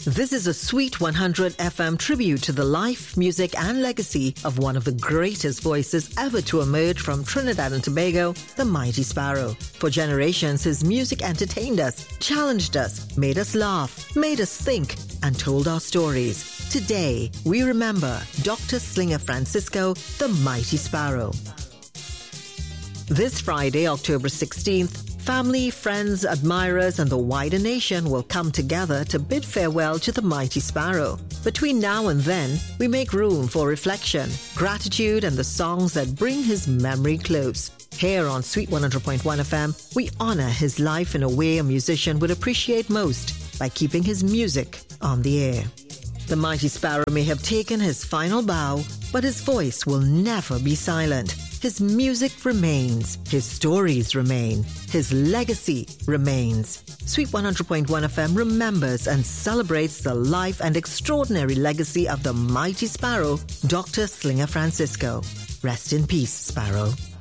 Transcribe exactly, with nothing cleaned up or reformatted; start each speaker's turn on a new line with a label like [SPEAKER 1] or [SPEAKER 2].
[SPEAKER 1] This is a Sweet one hundred F M tribute to the life, music and legacy of one of the greatest voices ever to emerge from Trinidad and Tobago, the Mighty Sparrow. For generations, his music entertained us, challenged us, made us laugh, made us think, and told our stories. Today, we remember Doctor Slinger Francisco, the Mighty Sparrow. This Friday, October sixteenth, family, friends, admirers, and the wider nation will come together to bid farewell to the Mighty Sparrow. Between now and then, we make room for reflection, gratitude, and the songs that bring his memory close. Here on Sweet one hundred point one F M, we honor his life in a way a musician would appreciate most by keeping his music on the air. The Mighty Sparrow may have taken his final bow, but his voice will never be silent. His music remains, his stories remain, his legacy remains. Sweet one hundred point one F M remembers and celebrates the life and extraordinary legacy of the Mighty Sparrow, Doctor Slinger Francisco. Rest in peace, Sparrow.